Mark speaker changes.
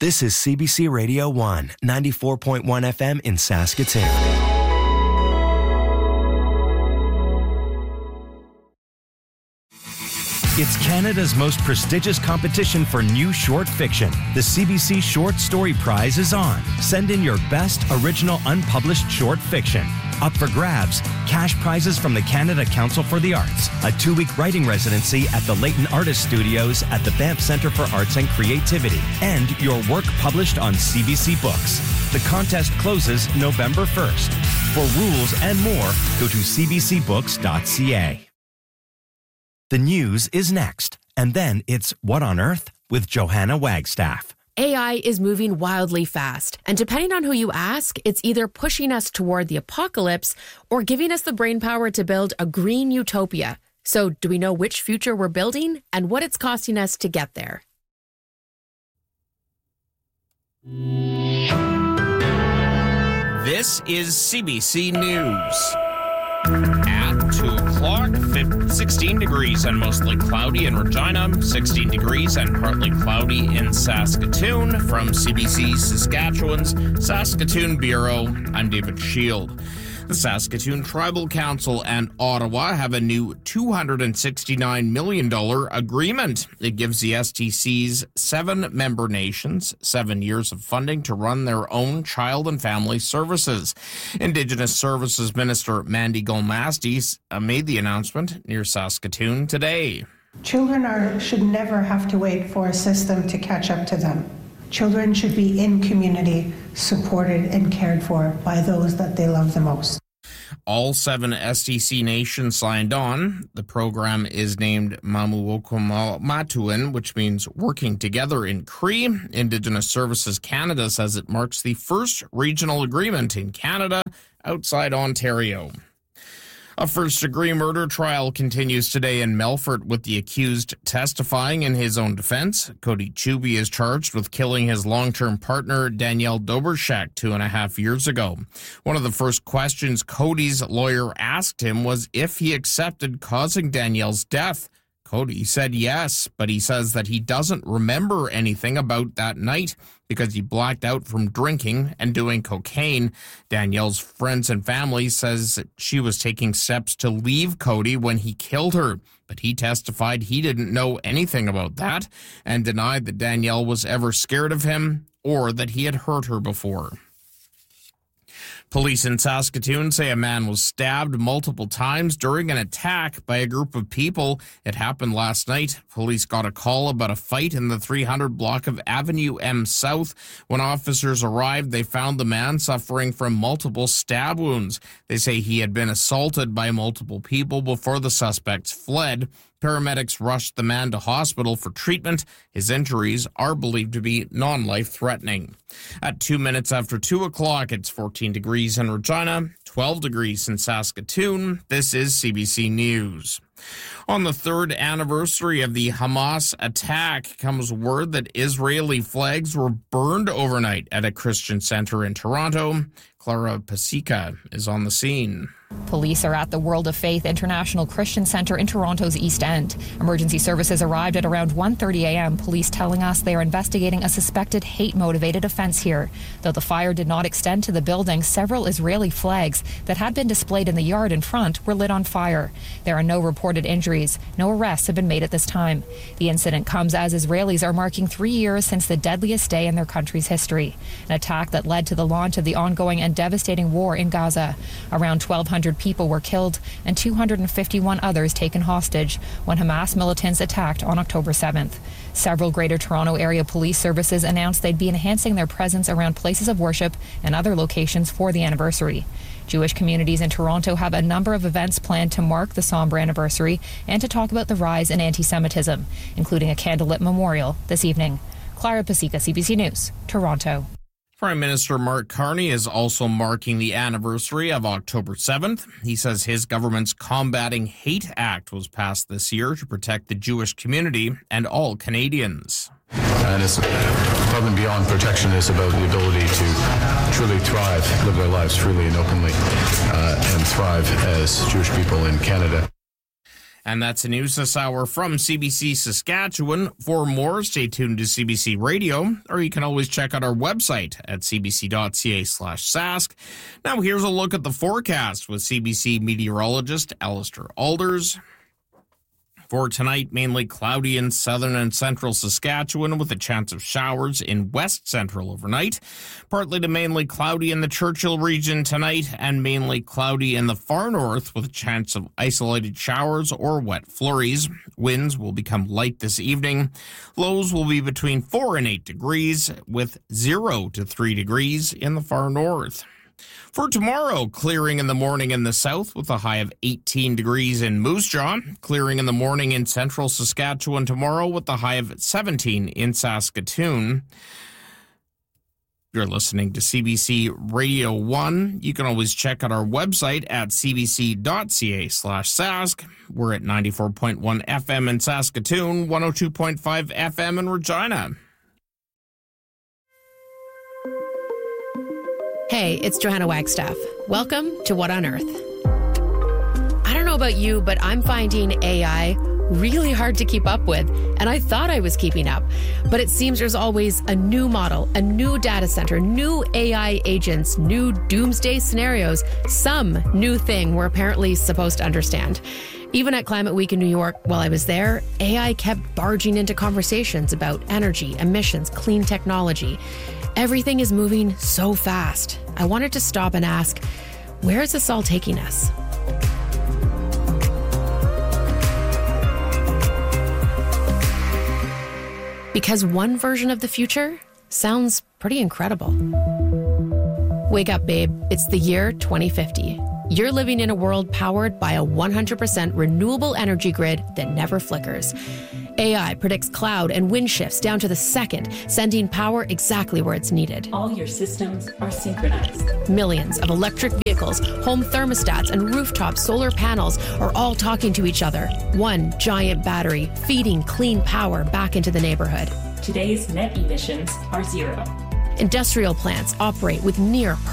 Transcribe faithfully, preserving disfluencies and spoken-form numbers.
Speaker 1: This is C B C Radio one, ninety-four point one F M in Saskatoon. It's Canada's most prestigious competition for new short fiction. The C B C Short Story Prize is on. Send in your best original unpublished short fiction. Up for grabs, cash prizes from the Canada Council for the Arts, a two-week writing residency at the Leighton Artist Studios at the Banff Centre for Arts and Creativity, and your work published on C B C Books. The contest closes November first. For rules and more, go to c b c books dot c a. The news is next, and then it's What on Earth with Johanna Wagstaff.
Speaker 2: A I is moving wildly fast, and depending on who you ask, it's either pushing us toward the apocalypse or giving us the brainpower to build a green utopia. So, do we know which future we're building and what it's costing us to get there?
Speaker 3: This is C B C News. At two o'clock, sixteen degrees and mostly cloudy in Regina, sixteen degrees and partly cloudy in Saskatoon. From C B C Saskatchewan's Saskatoon Bureau, I'm David Shield. The Saskatoon Tribal Council and Ottawa have a new two hundred sixty-nine million dollars agreement. It gives the S T C's seven member nations seven years of funding to run their own child and family services. Indigenous Services Minister Mandy Golmasty made the announcement near Saskatoon today.
Speaker 4: Children are should never have to wait for a system to catch up to them. Children should be in community, supported and cared for by those that they love the most.
Speaker 3: All seven S T C nations signed on. The program is named Mamuokomatuan, which means working together in Cree. Indigenous Services Canada says it marks the first regional agreement in Canada outside Ontario. A first-degree murder trial continues today in Melfort with the accused testifying in his own defense. Cody Chuby is charged with killing his long-term partner, Danielle Dobershek, two and a half years ago. One of the first questions Cody's lawyer asked him was if he accepted causing Danielle's death. Cody said yes, but he says that he doesn't remember anything about that night because he blacked out from drinking and doing cocaine. Danielle's friends and family says she was taking steps to leave Cody when he killed her, but he testified he didn't know anything about that and denied that Danielle was ever scared of him or that he had hurt her before. Police in Saskatoon say a man was stabbed multiple times during an attack by a group of people. It happened last night. Police got a call about a fight in the three hundred block of Avenue M South. When officers arrived, they found the man suffering from multiple stab wounds. They say he had been assaulted by multiple people before the suspects fled. Paramedics rushed the man to hospital for treatment. His injuries are believed to be non-life-threatening. At two minutes after two o'clock, it's fourteen degrees in Regina, twelve degrees in Saskatoon. This is C B C News. On the third anniversary of the Hamas attack comes word that Israeli flags were burned overnight at a Christian center in Toronto. Clara Pasica is on the scene.
Speaker 5: Police are at the World of Faith International Christian Center in Toronto's East End. Emergency services arrived at around one thirty a.m., police telling us they are investigating a suspected hate-motivated offense here. Though the fire did not extend to the building, several Israeli flags that had been displayed in the yard in front were lit on fire. There are no reported injuries. No arrests have been made at this time. The incident comes as Israelis are marking three years since the deadliest day in their country's history, an attack that led to the launch of the ongoing and devastating war in Gaza. Around twelve hundred people were killed and two hundred fifty-one others taken hostage when Hamas militants attacked on October seventh. Several Greater Toronto Area Police Services announced they'd be enhancing their presence around places of worship and other locations for the anniversary. Jewish communities in Toronto have a number of events planned to mark the somber anniversary and to talk about the rise in anti-Semitism, including a candlelit memorial this evening. Clara Pasica, C B C News, Toronto.
Speaker 3: Prime Minister Mark Carney is also marking the anniversary of October seventh. He says his government's Combating Hate Act was passed this year to protect the Jewish community and all Canadians.
Speaker 6: And it's above and beyond protection. It's about the ability to truly thrive, live their lives freely and openly, uh, and thrive as Jewish people in Canada.
Speaker 3: And that's the news this hour from C B C Saskatchewan. For more, stay tuned to C B C Radio, or you can always check out our website at cbc.ca slash sask. Now here's a look at the forecast with C B C meteorologist Alistair Alders. For tonight, mainly cloudy in southern and central Saskatchewan with a chance of showers in west central overnight. Partly to mainly cloudy in the Churchill region tonight and mainly cloudy in the far north with a chance of isolated showers or wet flurries. Winds will become light this evening. Lows will be between four and eight degrees with zero to three degrees in the far north. For tomorrow, clearing in the morning in the south with a high of eighteen degrees in Moose Jaw. Clearing in the morning in central Saskatchewan tomorrow with a high of seventeen in Saskatoon. You're listening to C B C Radio one. You can always check out our website at cbc.ca slash sask. We're at ninety-four point one F M in Saskatoon, one oh two point five F M in Regina.
Speaker 2: Hey, it's Johanna Wagstaff. Welcome to What on Earth. I don't know about you, but I'm finding A I really hard to keep up with, and I thought I was keeping up. But it seems there's always a new model, a new data center, new A I agents, new doomsday scenarios, some new thing we're apparently supposed to understand. Even at Climate Week in New York, while I was there, A I kept barging into conversations about energy, emissions, clean technology. Everything is moving so fast. I wanted to stop and ask, where is this all taking us? Because one version of the future sounds pretty incredible. Wake up, babe. It's the year twenty fifty. You're living in a world powered by a one hundred percent renewable energy grid that never flickers. A I predicts cloud and wind shifts down to the second, sending power exactly where it's needed.
Speaker 7: All your systems are synchronized.
Speaker 2: Millions of electric vehicles, home thermostats, and rooftop solar panels are all talking to each other. One giant battery feeding clean power back into the neighborhood.
Speaker 7: Today's net emissions are zero.
Speaker 2: Industrial plants operate with near